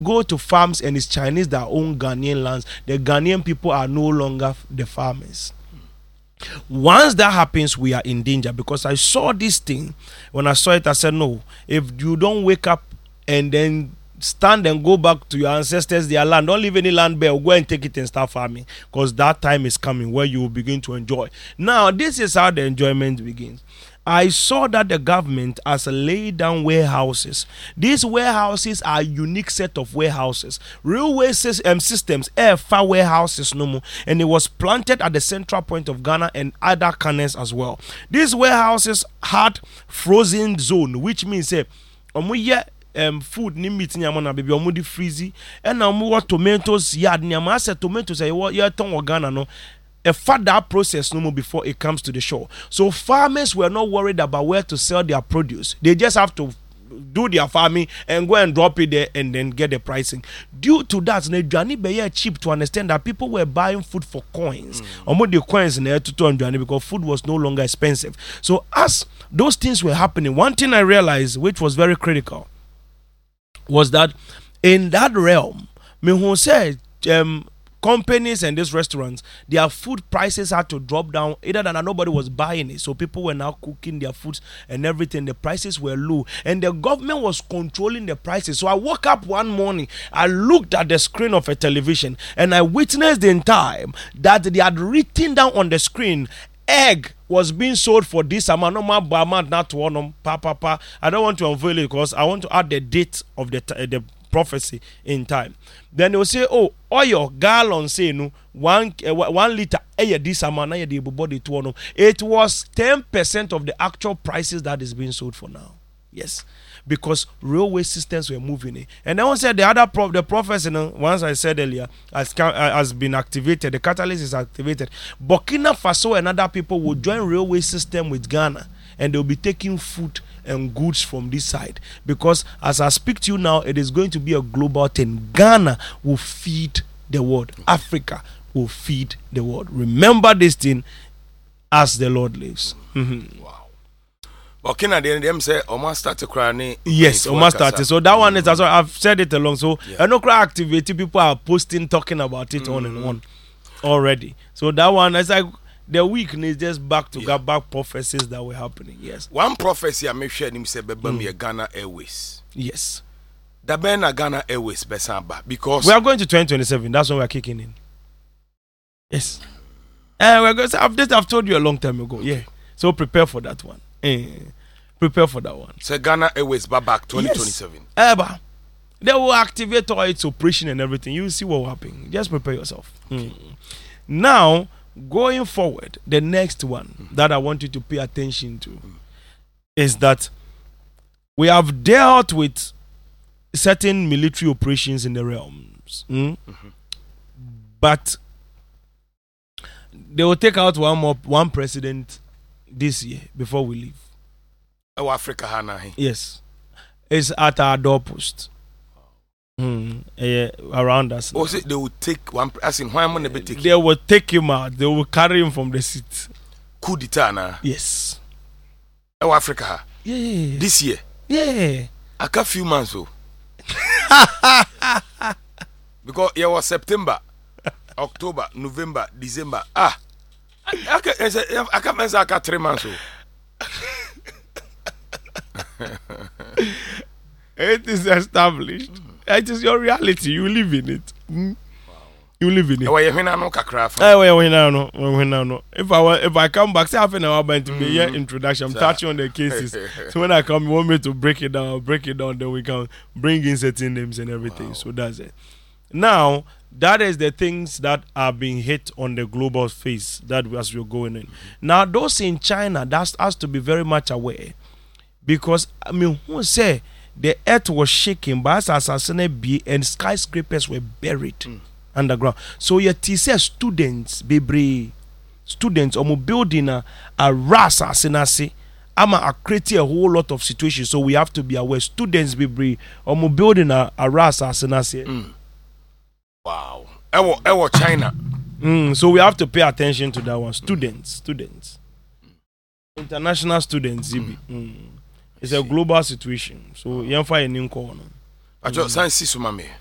go to farms and it's Chinese that own Ghanaian lands, the Ghanaian people are no longer the farmers. Once that happens, we are in danger, because I saw this thing. When I saw it, I said, no, if you don't wake up and then stand and go back to your ancestors, their land, don't leave any land bare, go and take it and start farming, because that time is coming where you will begin to enjoy. Now, this is how the enjoyment begins. I saw that the government has laid down warehouses. These warehouses are a unique set of warehouses. Railway systems, far warehouses no more. And it was planted at the central point of Ghana and other canals as well. These warehouses had frozen zone, which means food ni meat nyama na baby omo di freezy and na omo what tomatoes yard nyama say tomatoes you ton Ghana no a further process no more before it comes to the shore. So farmers were not worried about where to sell their produce. They just have to do their farming and go and drop it there and then get the pricing. Due to that, Johnny be cheap to understand that people were buying food for coins. Almost the coins in there to turn Johnny because food was no longer expensive. So as those things were happening, one thing I realized, which was very critical, was that in that realm, me who said companies and these restaurants, their food prices had to drop down either than nobody was buying it, so people were now cooking their foods and everything. The prices were low and the government was controlling the prices. So I woke up one morning, I looked at the screen of a television and I witnessed in time that they had written down on the screen, egg was being sold for this amount, no more amount, not one. I don't want to unveil it because I want to add the date of the prophecy in time. Then they will say, oh, oil gallon say no 1 liter this amount. It was 10% of the actual prices that is being sold for now. Yes, because railway systems were moving it. And then once said the other the prophecy, once I said earlier, has been activated. The catalyst is activated. Burkina Faso and other people will join railway system with Ghana, and they'll be taking food and goods from this side, because as I speak to you now, it is going to be a global thing. Ghana will feed the world. Africa will feed the world. Remember this thing as the Lord lives. Wow. Burkina them say almost started crying. Yes, almost started. So that one is as well. I've said it along. So I know activity people are posting, talking about it on and on already. So that one is like the weakness just back to get back prophecies that were happening. Yes. One prophecy I make sure him say be Ghana Airways. Yes. The Bena Ghana Airways besamba because we are going to 2027. That's when we are kicking in. Yes. And we're going to I've told you a long time ago. Yeah. So prepare for that one. Prepare for that one. So Ghana Airways back 2027. Yes. They will activate all its operation and everything. You will see what will happen. Just prepare yourself. Now, going forward, the next one that I want you to pay attention to is that we have dealt with certain military operations in the realms. But they will take out one president this year before we leave. Oh, Africa Hana. Yes. It's at our doorpost. Around us. Oh, so they will take one. As in, why am I take? They will take him out. They will carry him from the seat. Coup d'etat na. Yes. Oh, Africa. Yeah. This year. Yeah. I got few months so. Because it was September, October, November, December. I got 3 months so. It is established. It is your reality. You live in it. You live in it. If I come back, say half an hour to be here introduction. I'm touching on the cases. So when I come, you want me to break it down. I'll break it down. Then we can bring in certain names and everything. Wow. So that's it. Now that is the things that are being hit on the global face. That as we're going in. Now those in China, that has to be very much aware, because I mean, who say the earth was shaking, but assassinated and skyscrapers were buried underground. So you see students, students, building a ras assassination. A creating a whole lot of situations. So we have to be aware. Students, building a ras assassination. Wow. Ewo China. So we have to pay attention to that one. Students. International students, It's a global situation. So you find a new corner. I just science mame.